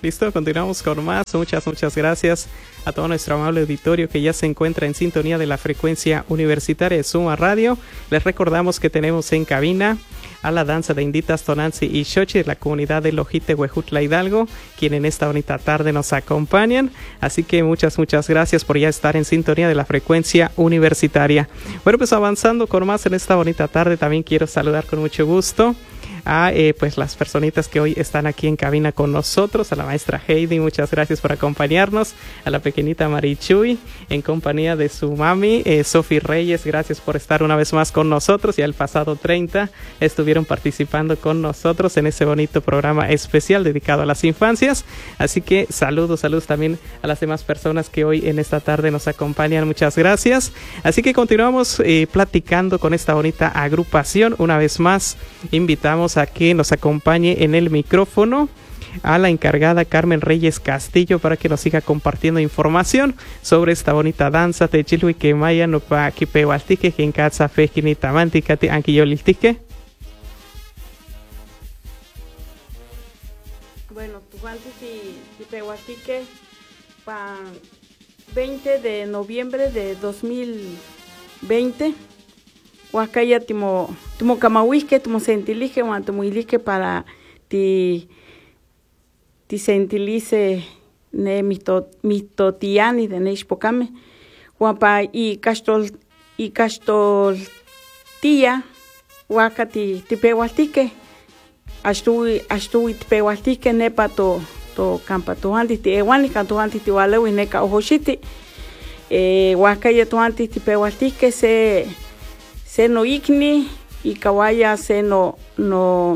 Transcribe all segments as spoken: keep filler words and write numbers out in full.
Listo, continuamos con más. Muchas, muchas gracias a todo nuestro amable auditorio que ya se encuentra en sintonía de la frecuencia universitaria de Suma Radio. Les recordamos que tenemos en cabina a la danza de Inditas, Tonantzin y Xochitl de la comunidad de Lojite, Huejutla, Hidalgo, quien en esta bonita tarde nos acompañan. Así que muchas, muchas gracias por ya estar en sintonía de la frecuencia universitaria. Bueno, pues avanzando con más en esta bonita tarde, también quiero saludar con mucho gusto a eh, pues las personitas que hoy están aquí en cabina con nosotros, a la maestra Heidi, muchas gracias por acompañarnos, a la pequeñita Marichuy, en compañía de su mami, eh, Sofi Reyes, gracias por estar una vez más con nosotros. Ya el pasado treinta estuvieron participando con nosotros en ese bonito programa especial dedicado a las infancias, así que saludos, saludos también a las demás personas que hoy en esta tarde nos acompañan, muchas gracias. Así que continuamos eh, platicando con esta bonita agrupación. Una vez más invitamos a que nos acompañe en el micrófono a la encargada Carmen Reyes Castillo para que nos siga compartiendo información sobre esta bonita danza de Chilhui que maya no pa kipehualtique que en casa fejini tamantica te anquilloliltique. Bueno, tu antes y kipehualtique para veinte de noviembre de dos mil veinte. Huacaya timo timo kamahuisque, timo sentilige, wan timo iliche para ti ti sentilice ne mito mitotiani de neixpocame. Huapa y castol y castol tía huaca ti tipehualtique. Astui astui tipehualtique nepa to to campa to anti ti ewani canto anti ti walewi neka ojoshiti. Eh huacaya to anti tipehualtique se se no ikni y kawaya se no no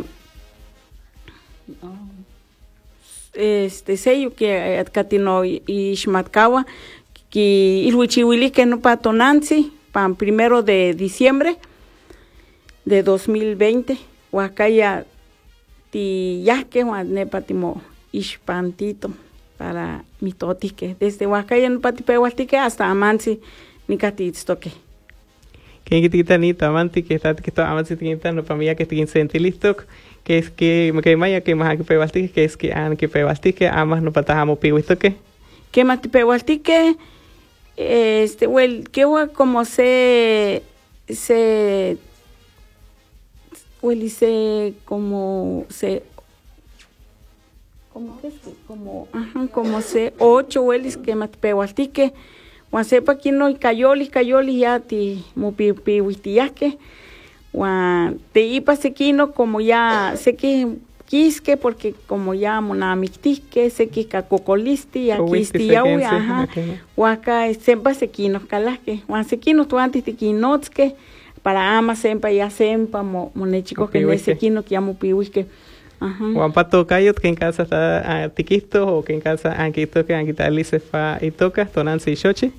este seyo que katino y shmatkawa que ilhuichiwili que no pa Tonantzin pan primero de diciembre de dos mil veinte wakaya ti yaque nepatimo ishpantito para mitotique desde wakaya no patipehualtique hasta Amansi nikatitstoque. Que quita ni tamanti que está que está amansi tinta no para mí que tiene sentilistok que es que me que maya que más que pebaltique que es que an que pebaltique amas no patajamo piwisto que que más te pebaltique este well que wa como se se well dice como se como que es como ajá como se ocho well que más te pebaltique Juan sepa aquí no cayoli cayoli ya ti mupi pihuitiaque Juan te ipa sequino como ya sé que quisque porque como ya monamictique sé que cacocolisti aquí stiaui ajá huaca sempa sequino calaque Juan sequino tu antes tiquinotske para ama sempa ya sempa mo monechico que no sequino que ya mupihuisque Juan Pato Cayot que en casa está tiquisto o que en casa aquí toca aquí tal se fa y toca Tonantzin y Xochitl.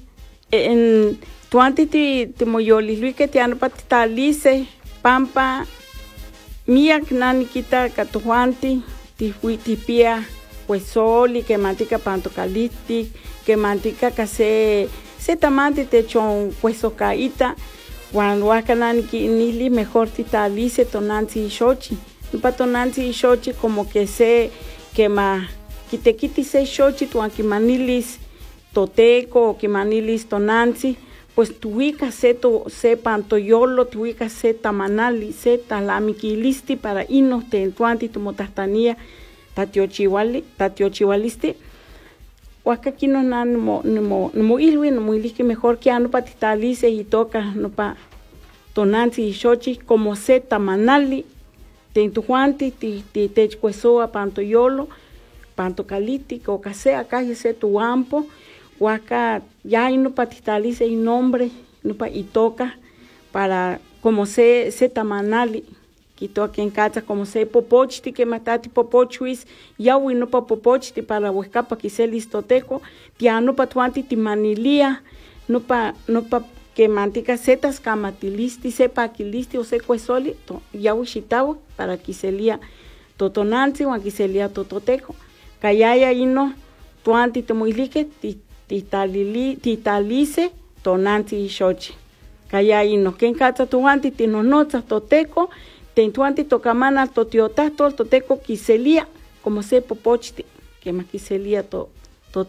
En tu antes ti te moyoli Luis que te ano patita lice pampa mía nani quita catuanti ti fui ti pia pues soli que mantica panto caliti que mantica case se tamante te chon pues socaita cuando waka nani ki nili mejor ti ta lice Tonantzin y Xochitl. Pa Tonantzin y Xochitl como que se que ma quite quite se Xochitl tu anki manilis toteco o que manilis Tonantzin pues tuica se to se pantoyolo tuica se tamanali se talamikilisti para ino te entuanti tu motastanía tatiochiwali tatiochiwalisti huaca aquí no nan mo no mo ilwi no muy que mejor que ano patitalice y toca no pa Tonantzin y Xochitl como se tamanali te tu juanti ti ti te cuesoa panto yolo panto calítico o case acá ese tu ampo huaca ya no patitalice y nombre no pa y toca para como se se tamanali quito aquí en casa como se popochti que matati popochuis ya no pa popochti para huescapa que se listoteco ya no pa tuanti ti manilia no pa no pa que mantica setas camatilisti sepa quilisti o se cuesoli ya ushitawa para que se lía Tonantzin o aquí se lía tototeco callaya y no tuanti te muilique titalili titalice Tonantzin y Xochitl callaya y no que en casa tuanti te no notas toteco te tuanti tocamana totiota todo toteco que se lía como se popochti que maquiselia to